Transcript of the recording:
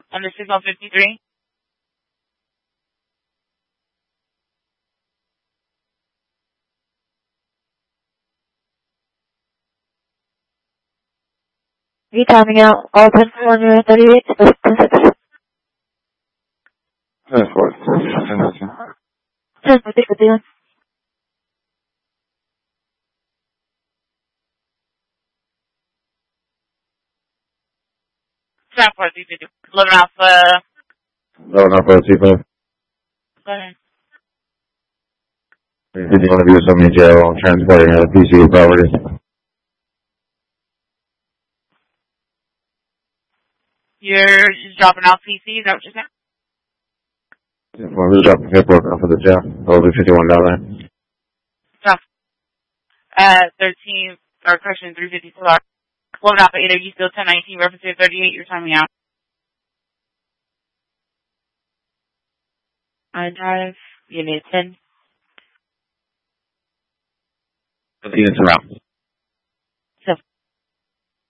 Under signal 53. You timing out all 10 for 138? 10-4. 10 for 51. Transport 350. Loading off, Loading off C5. Go ahead. Did you want to do something jail transporting a PC property? You're just dropping off PC, is that what you're saying? Yeah, well, we're dropping paperwork off of the jail. That'll be $51. Drop. 13, or correction, 354. Loading off at 8, are you still 1019, reference to 38, you're timing out. I drive, unit 10. The units around.